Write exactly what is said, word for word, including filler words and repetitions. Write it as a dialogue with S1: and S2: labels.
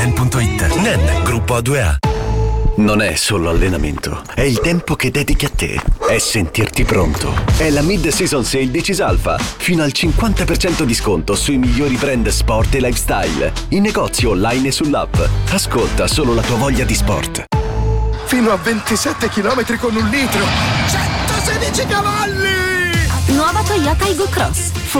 S1: N punto it.
S2: N E N, gruppo A due A. Non è solo allenamento, è il tempo che dedichi a te, è sentirti pronto. È la mid-season sale di Cisalfa. Fino al cinquanta per cento di sconto sui migliori brand sport e lifestyle. In negozio online e sull'app. Ascolta solo la tua voglia di sport.
S3: Fino a ventisette chilometri con un litro. centosedici cavalli!
S4: Nuova Toyota Igo Cross.